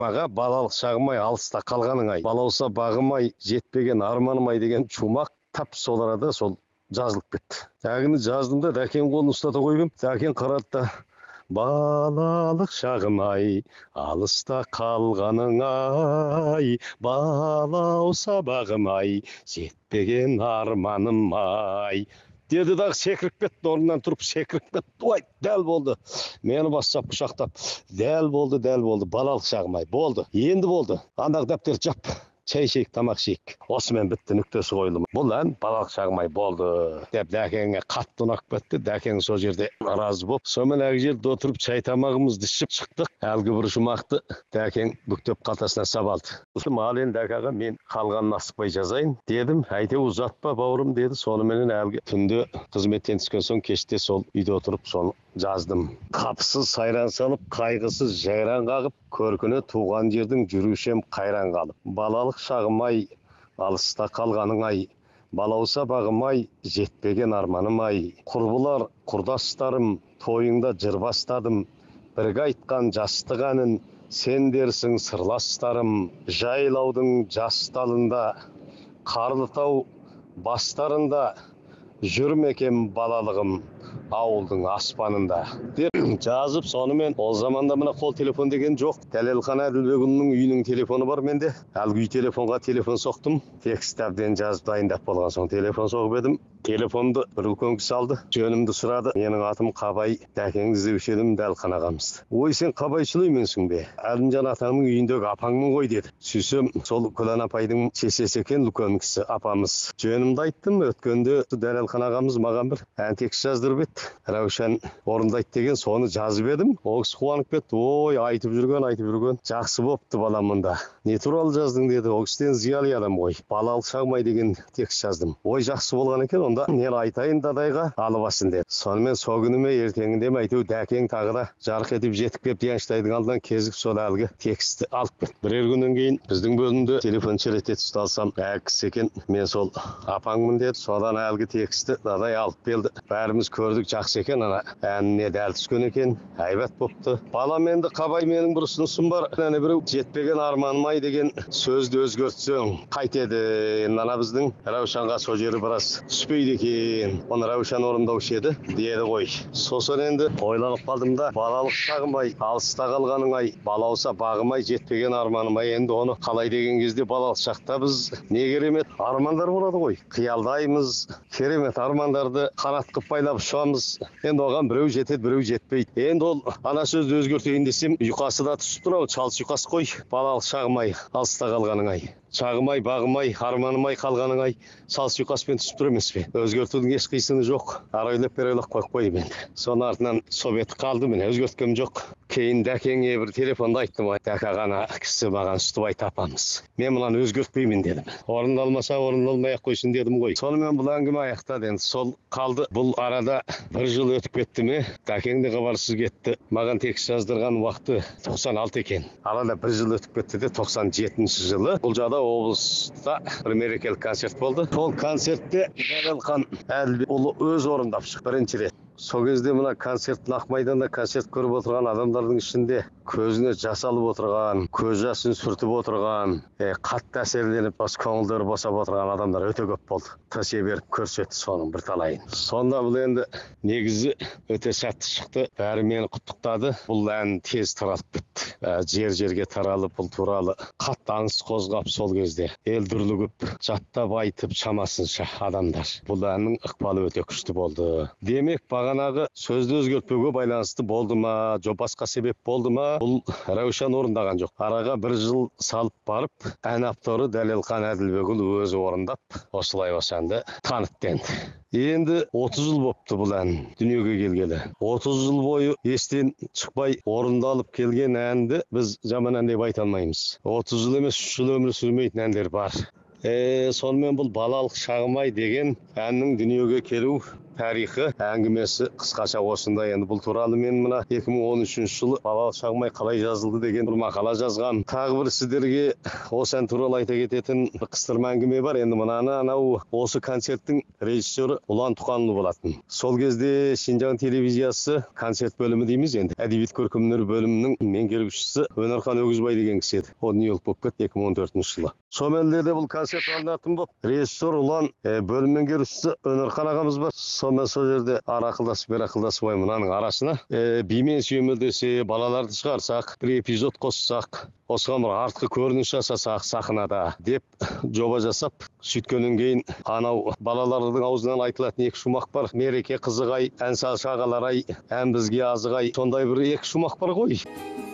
Аға балалық шағым-ай алыста қалғаның-ай, балауса бағым-ай жетпеген арманым-ай деген чумақ тап сол арада сол жазылып кетті. Тәгіні жаздым да дәкең қолын ұстата қойып ем. Дәкең қарады да балалық шағым-ай алыста қалғаның-ай, балауса бағым-ай жетпеген арманым-ай деді дағы секіріп кетті, орнынан тұрып секіріп кетті. Ой, дәл болды. Мені бастап құшақтап, дәл болды, балалық шағым-ай, болды. Енді болды. Андағы дәптер жап. Чай ішейік, тамақ ішейік. Осымен бітті, нүктесі қойылды. Бұл ән балалық шағым-ай болды деп дәкеңе қатты ұнап кетті. Дәкең сол жерде разы болып, сонымен әлгі жерде отырып чай тамағымызды ішіп шықтық. Әлгі бір жұмақты дәкең бүктеп қалтасына сап алды. Ал енді дәке аға, мен қалғанын асықпай жазайын дедім. Әйтеу ұзатпа бауырым деді. Соныменен әлгі түнде қызметтен түскен соң кеште сол үйде отырып соны жаздым. Қапысыз сайран салып, қайғысыз жайран қағып, көркіне туған жердің жүрушем қайран қалып. Балалық шағым-ай, алыста қалғаның-ай, балауса бағым-ай, жетпеген арманым-ай. Құрбылар, құрдастарым, тойыңда жыр бастадым, бірге айтқан жастық әнін сен дерсің сырластарым. Жайлаудың жас талында, Қарлытау бастарында, жүрмекем балалығым ауылдың аспанында деп жазып, сонымен ол заманда мына қол телефон деген жоқ. Дәлелхан Әділбекұлының үйінің телефоны бар менде. Әлгі үй телефонға телефон соқтым. Текст әбден жазып дайындап болған соң телефон соғып едім. Телефонды бір үлкен кісі алды, жөнімді сұрады. Менің атым Қабай, дәкеңді іздеуші едім, Дәлхан ағамызды. Ой, сен Қабайшылы еменсің бе? Әлімжан атаңның үйіндегі апаңмын ғой деді. Сөйтсем, сол Күлән апайдың шешесі екен, үлкен кісі апамыз. Жөнімді айттым. Өткенде Дәлелхан ағамыз маған бір ән текст жаздырып еді. Раушан орындайды деген, соны жазып едім. Ол кісі қуанып кетті. Ой, айтып жүрген. Жақсы бопты балам мұнда. Не туралы жаздың деді. Ол кісіден зиялы адам ғой. Балалық шағым-ай деген текст жаздым. Ой, жақсы болған екен. Онда мен айтайын дадайға алып асын деді. Сонымен сол күні ме ертеңінде ме әйтеу дәкең тағы да жарық етіп жетіп келіп Диянштайдың алдынан кезіп сол әлгі текстті алып кетті. Бірер күннен кейін біздің бөлімде телефон шерет етіп ұсталсам, кісі екен, мен сол апаңмын деді. Содан әлгі текстті дадай алып келді. Бәріміз көрдік, жақсы екен, ана әніне дәл түскен екен, әйбат бопты. Балам, енді Қабай, менің бір ұсынысым бар. Әне біреу жетпеген арманым-ай деген сөзді өзгертсең қайтеді. Енді ана біздің Раушанға сол жері біраз түспейді екен. Оны Раушан орындаушы еді деді ғой. Сосын енді ойланып қалдым да, балалық шағым-ай, алыста қалғаның-ай, балауса бағым-ай, жетпеген арманым-ай. Енді оны қалай деген кезде балалық шақта біз не керемет армандар болады ғой. Қиялдаймыз, керемет армандарды қанат қып байлап ұшамыз. Енді оған біреу жетеді, біреу жетпейді. Енді ол ана сөзді өзгертейін десем, ұйқасы да түсіп тұр, шалыс ұйқас қой. Балалық шағым-ай, алыста қалғаның-ай, шағым-ай, бағым-ай, арманым-ай қалғаның-ай, шалыс ұйқаспен түсіп тұр емес пе? Өзгертудің еш қисыны жоқ. Арайлап берелік қойып қойып енді. Соның артынан собет қалды, міне өзгерткем жоқ. Кейін дәкеңе бір телефонда айттым, дәке ағана кісі маған үстіп айт апамыз. Мен мұнан өзгертпеймін дедім. Орындалмаса орындалмай ақ қойсын дедім ғой. Сонымен бұл әңгіме аяқтады. Енді сол қалды. Бұл арада бір жыл өтіп кетті ме? Дәкең де хабарсыз кетті. Маған текст жаздырған уақыты 96 екен. Арада бір жыл өтіп кетті де 97 жылы бұл жада облыста бір мерекелік концерт болды. Сол концертте Дәлелхан Әділбекұлы өз орындап шықты бірінші рет. Сол кезде мына концерттің ақ майданда концерт көріп отырған адамдардың ішінде көзіне жас алып отырған, көз жасын сүртіп отырған, қатты әсерленіп, көңілдері босап отырған адамдар өте көп болды. Тісе беріп көрсетті соның бір талайын. Сонда бұл енді негізі өте сәтті шықты. Бәрі мені құттықтады. Бұл ән тез таралып кетті. Жер-жерге таралып, бұл туралы қатты аңыс қозғап сол кезде ел дүрлігіп, жаттап айтып шамасынша адамдар. Бұл әннің ықпалы өте күшті болды. Демек, бағанағы сөзді өзгертпеуге байланысты болды ма, жоқ басқа себеп болды ма, бұл Раушан орындаған жоқ. Араға бір жыл салып барып, ән авторы Дәлелхан Әділбекұлы өзі орындап, осылай осы әнді танытты енді. Енді 30 жыл бопты бұл ән дүниеге келгелі. 30 жыл бойы естен шықпай орындалып келген әнді біз жаман ән деп айта алмаймыз. 30 жыл емес, 3 жыл өмір сүрмейтін әндер бар. Сонымен бұл балалық шағым-ай деген әннің дүниеге келу тарихы әңгімесі қысқаша осындай. Енді бұл туралы мен мына 2013 жылы балалық шағым қалай жазылды деген бір мақала жазған. Тағы бір сіздерге осы ән туралы айта кететін қыстырма әңгіме бар. Енді мынаны анау осы концерттің режиссері Ұлан Тұқанұлы болатын. Сол кезде Шинжаң телевизиясы концерт бөлімі дейміз, енді әдебиет көркемөнер бөлімінің меңгерушісі Өнерхан Өгізбай деген кісі еді. Ол Нью-Йорк болып кетті 2014 жылы. Сол мәнінде бұл концерт алынатын болып, режиссер Ұлан, бөлім меңгерушісі Өнерхан ағамыз бар. Сонымен сол жерде ақылдасып мынаның арасына бимен сүйемелдесе, балаларды шығарсақ, бір эпизод қоссақ, осыған бір артқы көрініс жасасақ сахнада деп жоба жасап, сөйткеннен кейін анау балалардың аузынан айтылатын екі шумақ бар. Мереке қызығай, ән салшы ағалар-ай, ән бізге азығай. Сондай бір екі шумақ бар ғой.